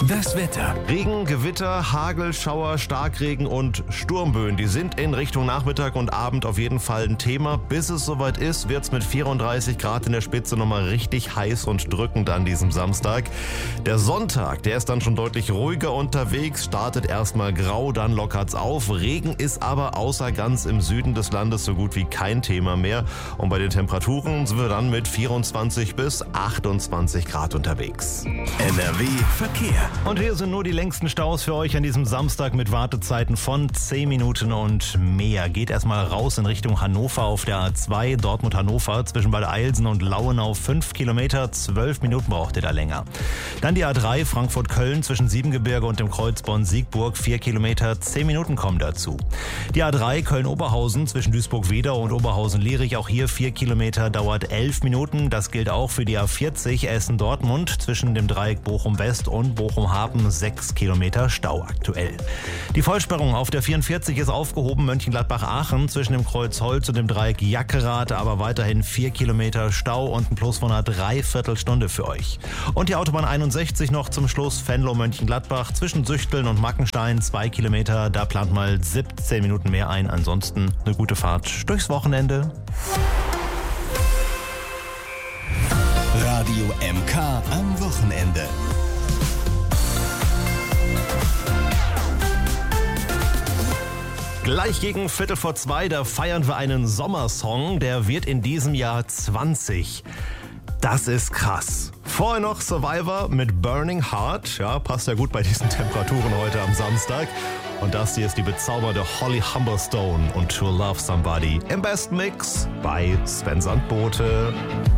Das Wetter. Regen, Gewitter, Hagel, Schauer, Starkregen und Sturmböen, die sind in Richtung Nachmittag und Abend auf jeden Fall ein Thema. Bis es soweit ist, wird es mit 34 Grad in der Spitze nochmal richtig heiß und drückend an diesem Samstag. Der Sonntag, der ist dann schon deutlich ruhiger unterwegs, startet erstmal grau, dann lockert's auf. Regen ist aber außer ganz im Süden des Landes so gut wie kein Thema mehr. Und bei den Temperaturen sind wir dann mit 24 bis 28 Grad unterwegs. NRW Verkehr. Und hier sind nur die längsten Staus für euch an diesem Samstag mit Wartezeiten von 10 Minuten und mehr. Geht erstmal raus in Richtung Hannover auf der A2, Dortmund-Hannover, zwischen Bad Eilsen und Lauenau 5 Kilometer, 12 Minuten braucht ihr da länger. Dann die A3 Frankfurt-Köln zwischen Siebengebirge und dem Kreuz Bonn-Siegburg, 4 Kilometer, 10 Minuten kommen dazu. Die A3 Köln-Oberhausen zwischen Duisburg-Wedau und Oberhausen-Lierich, auch hier 4 Kilometer, dauert 11 Minuten. Das gilt auch für die A40 Essen-Dortmund zwischen dem Dreieck Bochum-West und Bochum-Hafen, 6 Kilometer Stau aktuell. Die Vollsperrung auf der 44 ist aufgehoben, Mönchengladbach-Aachen zwischen dem Kreuz Holz und dem Dreieck Jackerath, aber weiterhin 4 Kilometer Stau und ein Plus von einer Dreiviertelstunde für euch. Und die Autobahn 61 noch zum Schluss, Venlo-Mönchengladbach zwischen Süchteln und Mackenstein, 2 Kilometer, da plant mal 17 Minuten mehr ein. Ansonsten eine gute Fahrt durchs Wochenende. Radio MK am Wochenende. Gleich gegen 1:15, da feiern wir einen Sommersong, der wird in diesem Jahr 20. Das ist krass. Vorher noch Survivor mit Burning Heart. Ja, passt ja gut bei diesen Temperaturen heute am Samstag. Und das hier ist die bezaubernde Holly Humberstone und To Love Somebody im Best Mix bei Sven Sandbote.